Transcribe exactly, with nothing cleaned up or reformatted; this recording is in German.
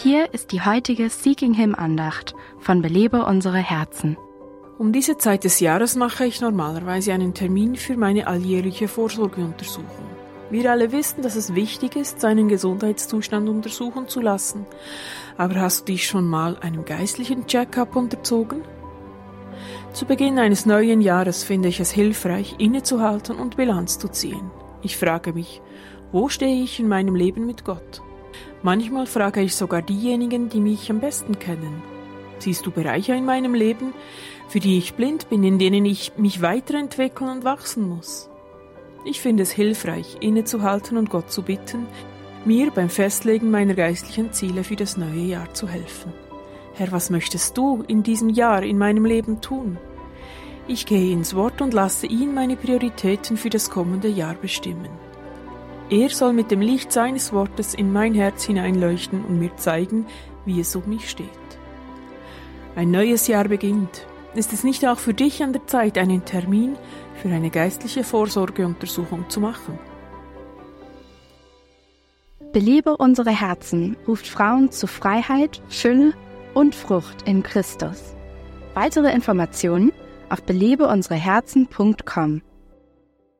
Hier ist die heutige Seeking Him Andacht von Belebe unsere Herzen. Um diese Zeit des Jahres mache ich normalerweise einen Termin für meine alljährliche Vorsorgeuntersuchung. Wir alle wissen, dass es wichtig ist, seinen Gesundheitszustand untersuchen zu lassen. Aber hast du dich schon mal einem geistlichen Check-up unterzogen? Zu Beginn eines neuen Jahres finde ich es hilfreich, innezuhalten und Bilanz zu ziehen. Ich frage mich, wo stehe ich in meinem Leben mit Gott? Manchmal frage ich sogar diejenigen, die mich am besten kennen. Siehst du Bereiche in meinem Leben, für die ich blind bin, in denen ich mich weiterentwickeln und wachsen muss? Ich finde es hilfreich, innezuhalten und Gott zu bitten, mir beim Festlegen meiner geistlichen Ziele für das neue Jahr zu helfen. Herr, was möchtest du in diesem Jahr in meinem Leben tun? Ich gehe ins Wort und lasse ihn meine Prioritäten für das kommende Jahr bestimmen. Er soll mit dem Licht seines Wortes in mein Herz hineinleuchten und mir zeigen, wie es um mich steht. Ein neues Jahr beginnt. Ist es nicht auch für dich an der Zeit, einen Termin für eine geistliche Vorsorgeuntersuchung zu machen? Belebe unsere Herzen ruft Frauen zu Freiheit, Fülle und Frucht in Christus. Weitere Informationen auf belebe unsere herzen punkt com.